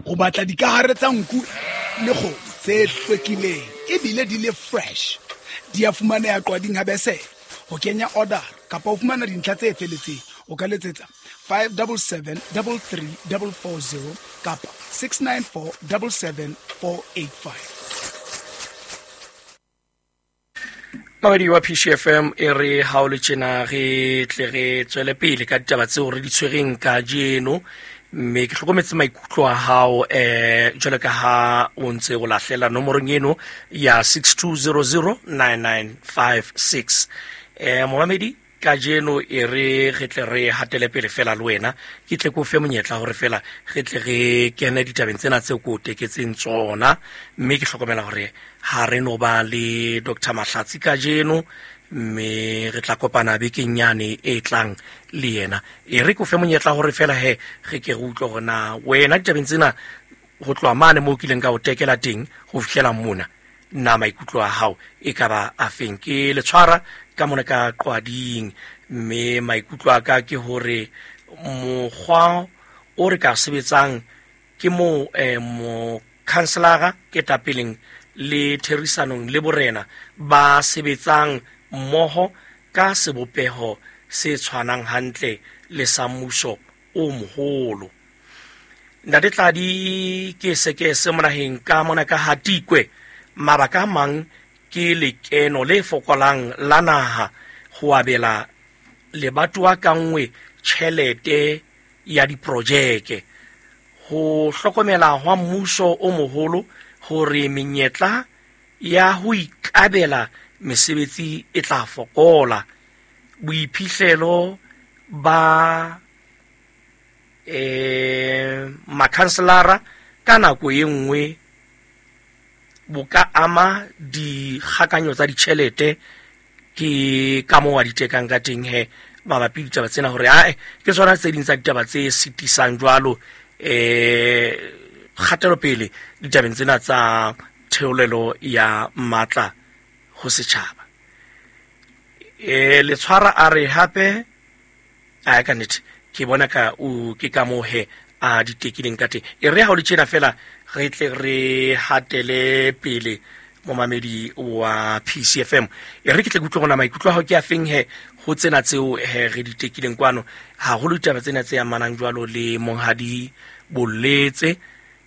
o batla dikahare tsa nku le kgomo tse hlwekileng ebile di le fresh di a fumaneha Qwading Habese ho kenya order kapa ho fumana dintlha tse feletseng o ka letsetsa 577 33440 kapa 694 77485. Mabedi wa PCFM e re ha o le tjena re tle re tswele pele ka ditaba tseo re di tshwereng ka jeno, mme ke hlokometse maikutlo a hao jwale ka ha o ntse o lahlela nomorong eno ya 62009956. Mohamedi ka jeno e re tle re hatele pele fela le wena ke tle ko fe monyetla hore fela re tle re kene ditabeng tsena tse ko teketseng tsona, mme ke hlokomela hore ha re no ba le Dr. Mahlatsi ka jeno, mme re tla kopana bekeng yane e tlang le yena. E re ko fe monyetla hore fela re ke re utlwe hore na wena ditabeng tsena ho tloha mane mo kileng ka o tekela teng ho fihlela mona na maikutlo a hao e ka ba a feng. Ke le tshwara ka mona ka Qwading, mme maikutlo a ka ke hore mokgwa o re ka sebetsang ke mo councilor ke tapeleng le therisanong le borena ba sebetsang mmoho ka sebopeho se tshwanang hantle le sa mmuso o moholo. Ntate Tladi ke se monaheng ka mona ka Hatikwe, mabaka mang ke lekeno le fokolang la naha ho abela lebatowa ka nngwe tjhelete ya diprojeke, ho hlokomela hwa mmuso o moholo hore menyetla ya ho ikabela mesebetsi e tla fokola, boiphihlelo ba makhanselara ka nako e nngwe bo ka ama dikgakanyo tsa ditjhelete ke ka moo wa ditekang ka teng mabapi ditaba tsena hore ke tsona tse ding tsa ditaba tse sitisang jwalo kgatelo pele ditabeng tsena tsa theolelo ya matla ho setjhaba. Le tshwara a re hape ka nnete ke bona ka ke ka moo a ditekileng ka teng. E re ha o le tjena fela re tle re hatele pele momamedi wa PCFM. E re ke tle kutlwe gona maikutlo a hao ke a feng ho tsena tseo re di tekileng kwano, haholo ditaba tsena tse amanang jwalo le monghadi Boletse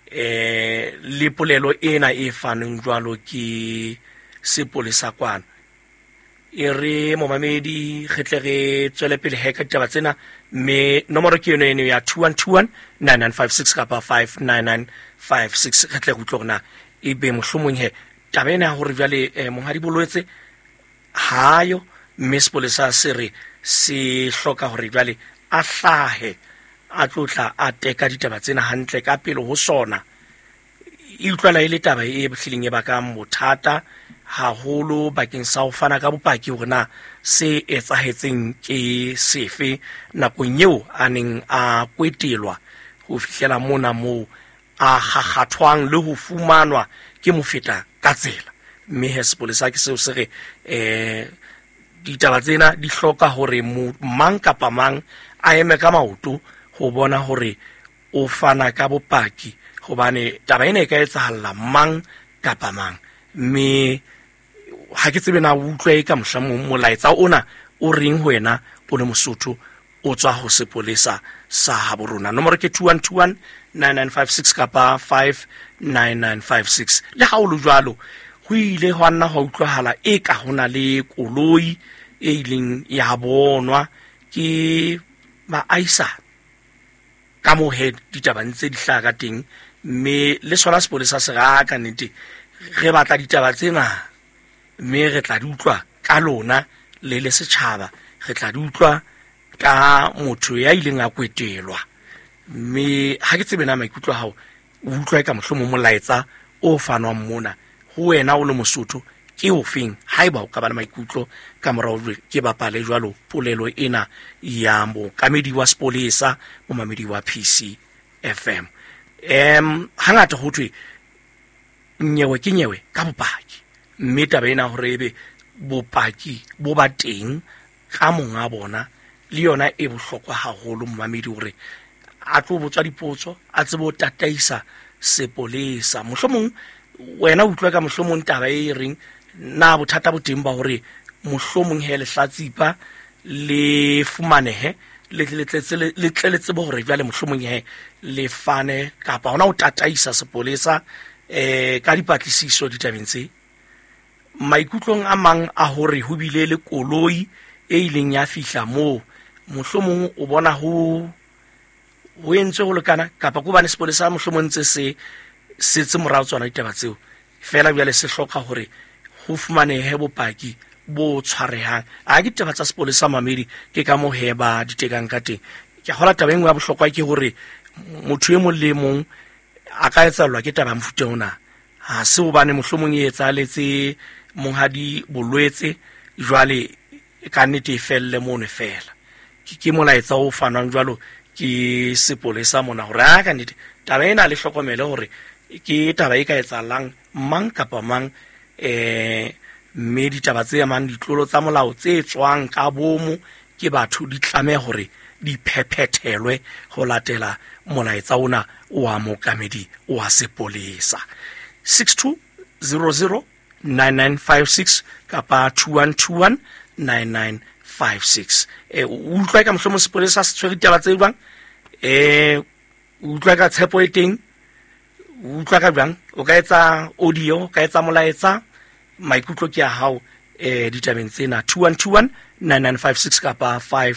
le polelo ena e faneng jwalo ke sepolesa kwano. E re momamedi re tle re tswele pele ka ditaba tsena, mme nomoro ke yone eno ya 2121 9956 kapa 59956. re tle kutlwe gona e be mohlomong taba ena hore jwale monghadi Boletse hayo, mme sepolesa se re se hloka hore jwale a hlahe a tlotla a teka ditaba tsena hantle ka pele ho sona. E utlwala ile taba e bohlileng e baka bothata haholo bakeng sa ho fana ka bopaki hore na se etsahetseng ke sefe nakong eo a neng a kwetelwa ho fihlela mona moo a gagathwang le ho fumanwa ke mofeta ka tsela. Mme sepolesa ke seo se re ditaba tsena di hloka hore mang kapa mang a eme ka maoto ho bona hore o fana ka bopaki, hobane taba ena e ka etsahalla mang kapa mang. Mme ha ke tsebe na utlwe ka mohlomong molaetsa ona o reng ho wena o le Mosotho o tswa ho sepolesa sa habo rona. Nomoro ke 2121 9956 kapa 59956. le ha o lo jwalo ho ile ho nna ho utlwahala e ka hona le koloi e ileng ya bonwa ke baahisane ka moo ditaba ntse di hlaha ka teng, mme le sona sepolesa se ga ka nnete re batla ditaba tsena, mme re tla di utlwa ka lona le setjhaba, re tla di utlwa ka motho ya ileng a kwetelwa. Mme ha ke tsebe na maikutlo a hao o utlwa ka mohlomong molaetsa o fanwang mona ho wena o le Mosotho ke o feng, haeba o ka ba le maikutlo ka morao ke bapale jwalo polelo ena ya mookamedi wa sepolesa momamedi wa PCFM. Hangata ho thwe nyewe ke nyewe ka bopaki, mme taba ena hore ebe bopaki bo ba teng ka monga bona le yona e bohlokwa haholo momamedi hore a tlo botswa dipotso, a tsebo tataisa sepolesa. Mohlomong wena utlwa ka mohlomong taba e reng na bothata bo teng ba hore mohlomong he lehlatsipa le fumanehe le tletse bo hore jwale mohlomong he le fane kapa hona o tataisa sepolesa ka dipatlisiso ditabeng tse. Maikutlong a mang a hore ho bile le koloi e ileng ya fihla moo mohlomong o bona ho entse go lekana kapa go bane sepolesa mohlomong ntse se setse morao tsona ditaba tseo fela bjale se hloka hore ho fumanehe bopaki bo tshwarehang. A ke taba tsa sepolesa mamedi ke ka mo heba ditekang ka teng. Ke gola taba engwe ya bohlokwa ke hore motho e mong le mong a ka etsaellwa ke taba mfuta ona. Ha se hobane mohlomong e etsaletse monghadi bolwetse jwale ka nnete e felle mone fela. Ke molaetsa o fanwang jwalo ke sepolesa mona hore a ka nnete taba ena le hlokomele hore ke taba e ka etsalang mang kapa mang mme ditaba tse amang ditlolo tsa molao tse tswang ka bomo ke batho di tlameha hore di phephethelwe ho latela molaetsa ona wa mookamedi wa sepolesa. 62009956 kapa 21219956. Utlwa ka mohlomong sepolesa se tshwere ditaba tse jwang? Utlwa ka tshepo e teng? Utlwa ka jwang? O ka etsa audio, o ka etsa molaetsa, maikutlo ke a hao ditabeng tsena 21219956 kapa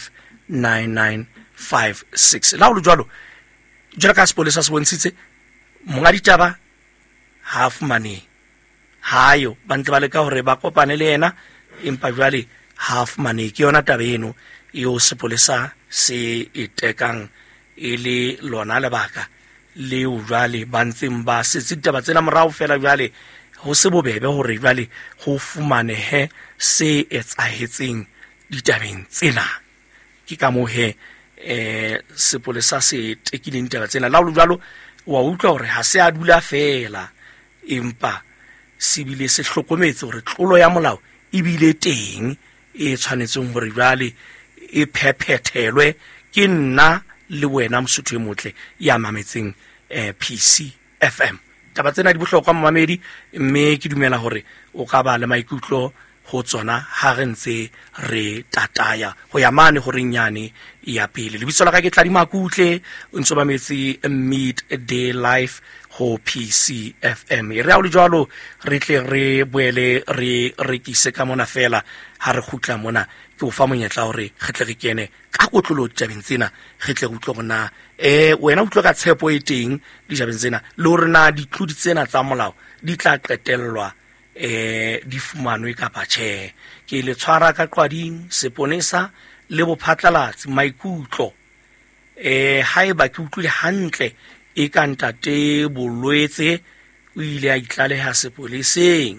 59956. La ho jwalo jwalo ka sepolesa se bontshitse monga ditaba ha fumane hayo ba ntse ba leka hore ba kopane le yena empa jwale ha fumane ke yona taba eno yo sepolesa se itekang ile lona lebaka leo jwale ba ntseng ba setse ditaba tsena morao fela jwale ho se bobebe hore jwale ho fumanehe se etsahetseng ditabeng tsena. Ke ka mohe sepolesa se tekileng ditaba tsena. La ho jwalo wa utlwa hore ha se a dula fela empa sibile se hlokometse hore tlolo ya molao e bile teng e tshwanetseng hore jwale e phephethelwe ke nna le wena mosotho e motle ya mametseng PC FM. Taba tsena di bohlokwa mmamedi mme ke dumela hore o ka ba le maikutlo ho tsona ha re ntse re tataya ho ya mane ho renyane ya pele. Lebitso la ka ke Tladi Makutle o ntse ba metsi Midday Life ho PC FM. Re a le jwalo re tle re boele re rekise ka mona fela ha re khutla mona ke o fa monyetla hore re tle re kene ka kotlolo tabeng tsena re tle utlwe bona wena utlwe ka tshepo e teng di tabeng tsena le hore na ditlodi tsena tsa molao di tla qetellwa di fumanwe ka batjhe. Ke le tshwara ka qwading seponesa le bophatlalatsi maikutlo haeba ke utlwile hantle e ka ntate bolwetse o ile a itlaleha sepoleseng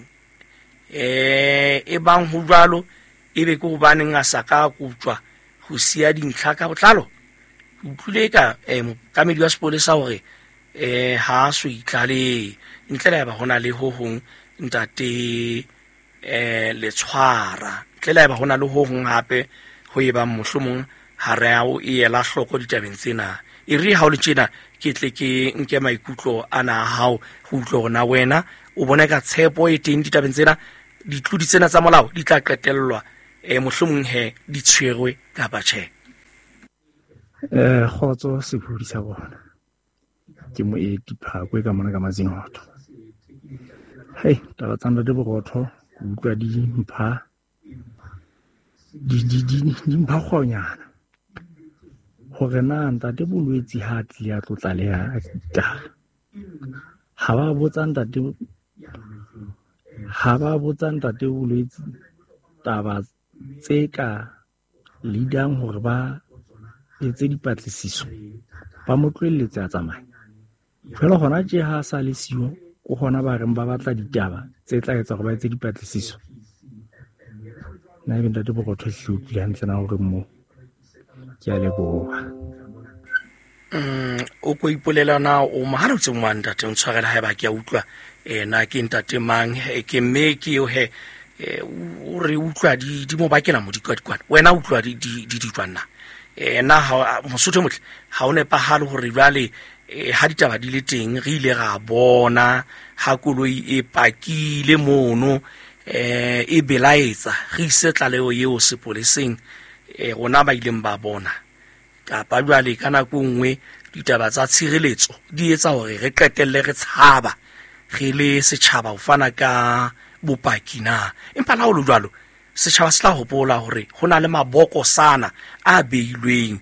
e bang ho jwalo ebe ke hobane nga saka kutswa ho sia dintlha ka botlalo. Utlwile ka mokamedi wa sepolesa hore ha so itlale ntle ba hona le ho hong ntate le tshwara tlela ba hona le ho hong hape ho eba mohlomong ha re a o ela hloko ditabeng tsena. E re ha o le tjena ke tle ke nke maikutlo ana hao ho utlwa hona wena o bona ka tshepo e teng ditabeng tsena ditlodi tsena tsa molao di tla qetellwa mohlomong he di tshwerwe ka batjhe. Khotso se phudisa bona ke mo e diphakwe ka mona ka Mazinotho. Hey, taba tsana de borotho utlwa di mpha kgonyana hore na ntate bolwetsi ha tle ya tlotla le ya ta ha ba botsa ntate bolwetsi taba tse ka leadang hore ba etse dipatlisiso ba mo tlweletse a tsamaya fela gona tje ha sa le siyo o gona ba reng ba batla ditaba tse tla etsa go ba etse dipatlisiso. Na e ntate bogotho hlutli hantle na hore mo ke a leboha. O ko ipolela na o mahalo tse mo ntate o tshwarela ha ba ke a utlwa na ke ntate mang ke me ke yo he o re utlwa di mo bakela mo dikwadikwana wena utlwa di ditwana na ha mosotho motle ha o ne pahalo hore jwale ha ditaba di le teng re ile ra bona ha koloi e pakile mono e belaetsa re ise tlaleo eo sepoleseng rona ba ileng ba bona kapa jwale ka nako nngwe ditaba tsa tshireletso di etsa hore re qetelle re tshaba re le setjhaba ho fana ka bopaki na empa la ho lo jwalo setjhaba se tla hopola hore ho na le maboko sana a beilweng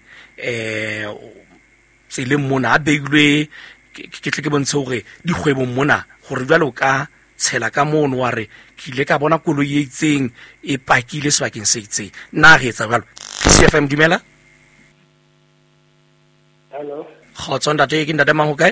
tseleng mona a beilwe ke tle ke bontshe hore dikgwebong mona hore jwale o ka tshela ka mono wa re ke ile ka bona koloi e itseng e pakile sebakeng se itseng na re etsa jwalo CFM dumela. Hello. Khotso ntate ke ntate mang ho kae?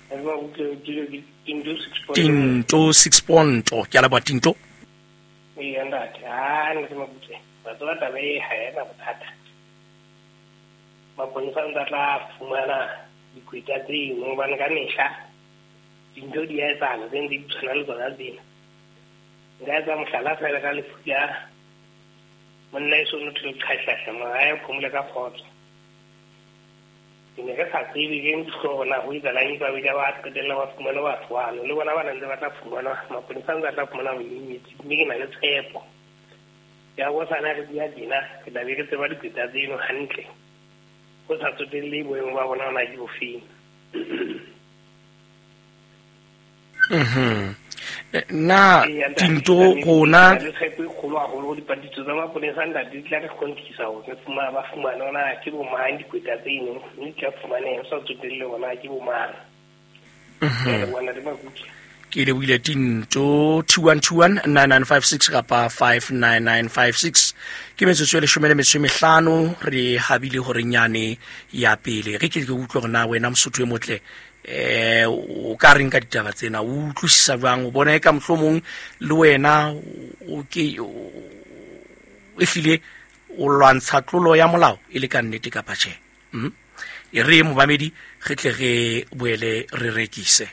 Tinto 6 Ponto ke ala ba Tinto. Ee ntate nna se mabutse batho ba taba e ha ena bothata maponesa ntse tla fumana dikweta tseno hobane ka mehla dintho di a etsahala tse di tshwana le tsona tsena nka etsa mohlala fela ka lefu ya monna e sono tlile kgahlahla magae phomole ka kgotso ke ne ke sa tsebe ke ntlhona go itsalang ba bile ba qetella ba fumana batho bano le bona ba nang le ba tla fumana maponesa ntse tla fumana monyetsi mme ke na le tshepo ya go sana re dia dina ke tla be ke tseba dikweta tseno hantle go sa tsotelle boemo ba bona ona di bofeng. Na Tinto rona le tshepo e kgolo haholo dipatliso tsa maponesa di tla re kgontisa ho ke ba fumana ona ke bo mang dikweta tseno mme ke fumaneng sa tsotelle ona ke bo mang. Bona di ba gutse ke le buile Tinto 21219956 kapa 59956 ke metsotso e 15 re habile hore nyane ya pele re ke utlwa gore na wena mosotho e motle o ka reng ka ditaba tsena o utlwisisa jwang o bona ka mohlomong le wena o ke e hlile o lwantsha tlolo ya molao e le ka nnete ka patche e re mobamedi re tle re boele re rekise.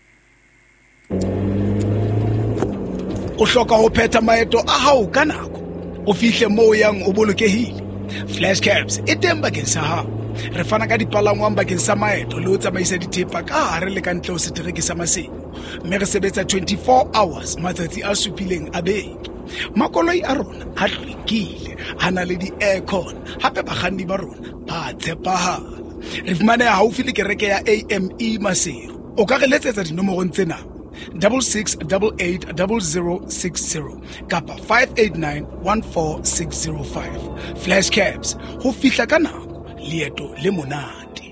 O hloka ho phetha maeto a hao ka nako o fihle moo yang o bolokehile. Flash Cabs e teng bakeng sa hao. Re fana ka dipalangwang bakeng sa maeto le ho tsamaisa dithepa ka hare le ka ntle ho setereke sa masimo, mme re sebetsa 24 hours matsatsi a supileng a beke. Makoloi a rona a hlwekile, a na le di-aircon, hape bakganni ba rona ba tshepahala. Re fumaneha haufi le kereke ya AME Masero. O ka re letsetsa dinomorong tsena 66880060 kapa 58914605. Flash Cabs ho fihla ka nako, leeto le monate.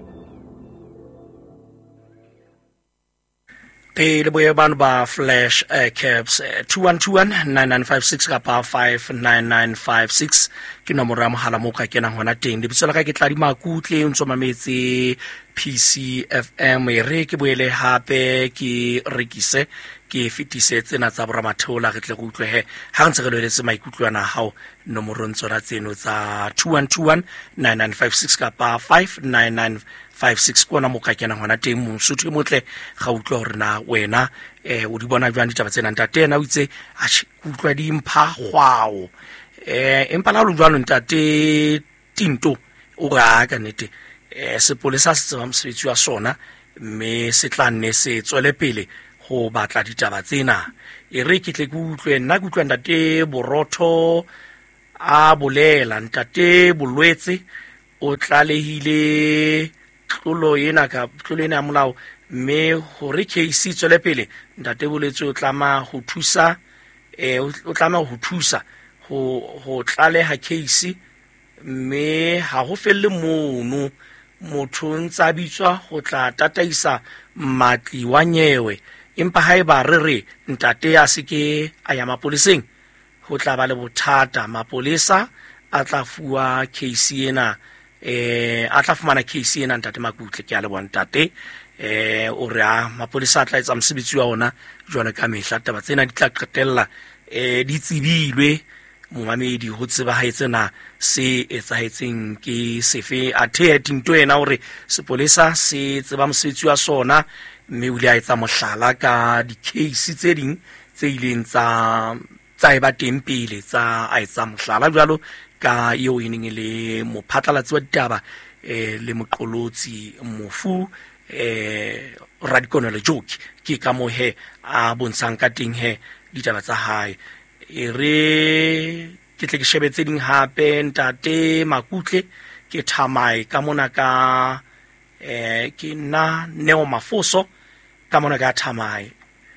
le boye bana ba Flash Cabs 21219956 kapa 59956 ke nomoro ya mohala mo ka kenang hona teng le bitso la ka ke tla di makutle o ntso mametse PCFM re ke boele hape ke rekise ke fitise tsena tsa boramatheola re tle go utlwe ha ntse re leletse maikutlwana hao nomoro ntsona tseno tsa 21219956 kapa 59956 kona mo ka kenang hona teng mosotho motle ga utlwa hore na wena o di bona jwang ditaba tsena ntate na o itse a utlwa di mpha gwao empa la lo jwalo ntate Tinto o ga ka nete sepolesa se tseba mosebetsi wa sona mme se tla nne se tswele pele ho batla ditaba tsena e re ke tle ke utlwe nna ke utlwa ntate Borotho a bolela ntate Bolwetse o tlalehile tlolo ena ya molao mme hore case tswele pele ntate Bolwetse o tlama ho thusa ho tlaleha case mme ha ho felle mono motho ntsa bitswa ho tla tataisa matli wa nyewe empa haeba re ntate ya seke a ya mapoleseng ho tla ba le bothata mapolesa a tla fuwa case ena a tla fumana case ena ntate Makutle ke a le bona ntate o re mapolesa a tla etsa mosebetsi wa ona jwana ka mehla taba tsena di tla qetella di tsibilwe momamedi ho tseba haetsena se etsahetseng ke sefe athe Tinto ena hore sepolesa se tseba mosebetsi wa sona mme o le a etsa mohlala ka di-case tse ding tse ileng tsa eba teng pele tsa a etsa mohlala jwalo ka eo e neng le mophatlalatsi wa ditaba le moqolotsi mofu Radikonelo Joki ke ka mo he a bontshang ka teng he ditaba tsa hae e re ke tle ke shebetse ding hape ntate Makutle ke Thamai ka mona ka ke na Neo Mafoso ka mona ka Thamai.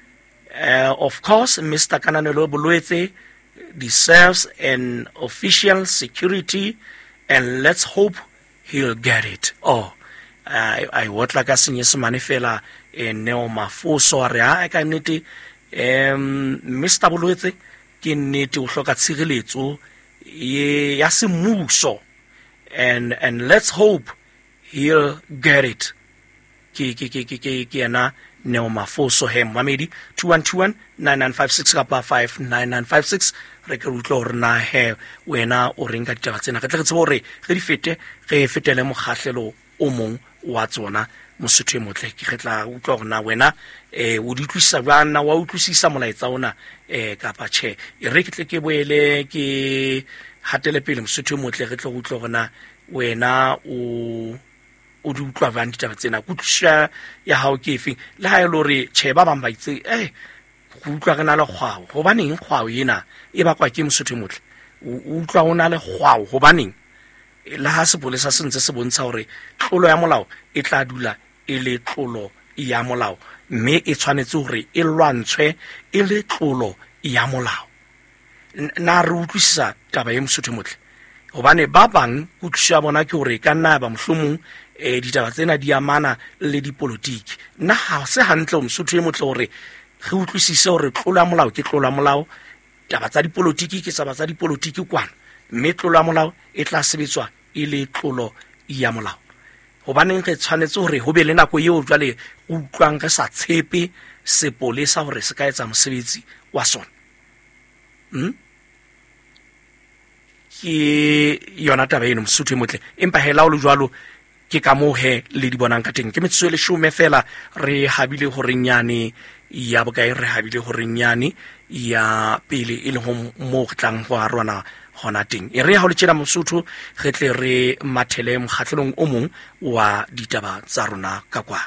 Of course Mr. Kananelo Bolwetse deserves an official security and let's hope he'll get it. I would like a senyesemane fela Neo Mafoso re ha ka nnete Mr. Bolwetse ke nnete o hloka tshireletso ya semmuso and let's hope he'll get it. Ke yana Neo Mafoso he Mamedi 21219956 kapa 59956 re ke utlwa hore na he wena o reng ka ditaba tsena ke tle ke tsebo hore ge di fete ge fetele mokgahlelo o mong wa tsona Mosotho e motle ke getla utlwa hore na wena o di tlisa bana wa utlwisisa molaetsa ona kapa che e re ke tle ke boele ke hatele pele Mosotho e motle ge tle utlwa hore na wena o di utlwa bana ditaba tsena kutsha ya hao ke efeng le ha e lore che ba bang ba itse go utlwa re na le kgwao gobaneng kgwao ena e ba kwa ke Mosotho e motle o utlwa o na le kgwao gobaneng la ha sepolesa se ntse se bontsha hore tlolo ya molao e tla dula e le tlolo ya molao mme e tshwanetse hore e lwantshwe e le tlolo ya molao na re utlwisisa taba ya Mosotho e motle gobane ba bang kutsha bona ke hore ka nna ba mohlomong ditaba tsena di amana le dipolotiki nna ha se hantle Mosotho e motle hore ge utlwisise hore tlolo ya molao ke tlolo ya molao taba tsa dipolotiki ke tsa dipolotiki kwana mme tlolo ya molao e tla sebetswa e le tlolo ya molao gobaneng re tshwanetse hore ho be le nako eo jwale go utlwang re sa tshepe sepolesa hore se ka etsa mosebetsi wa sona ke yona taba eno Mosotho e motle empa hela o le jwalo ke ka mo he le di bonang ka teng ke metswe le shume fela re habile hore nyane ya bokae re habile hore nyane ya pele e le mo tlang go arwana hona teng e re ha o le tshela Mosotho ge tle re mathele mokgatlelong o mong wa ditaba tsa rona ka kwa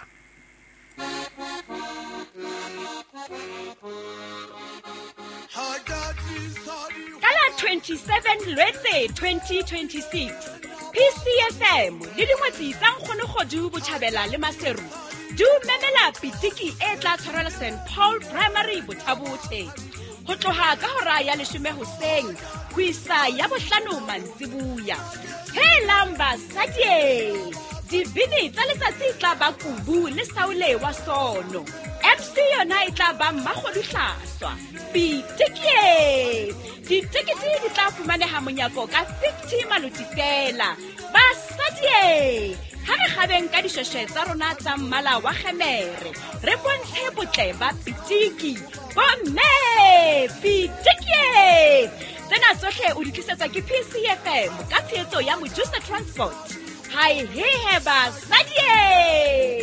Kala 27 Lwetse 2026 PCFM le dingwetsi tsa nkgone godu botjhabela le maseru du memela pitiki e tla tshwarela St Paul Primary Bothabothe ho tloha ka hora ya 10 hoseng ho isa ya bohlano mantsibuya he lamba sadie dibini tsa letsatsi tla ba kubu le saule wa sono MC yona e tla ba Mmakgoduhlaswa pitiki ditekete di tla fumaneha monyako ka 50 maluti fela basadie ha re gabeng ka dishweshwe tsa rona tsa mmala wa gemere re bontshe botle ba pitiki bomme pitiki tsena tsohle o di tlisetsa ke PCFM ka tshehetso ya Mojusa Transport hai he basadie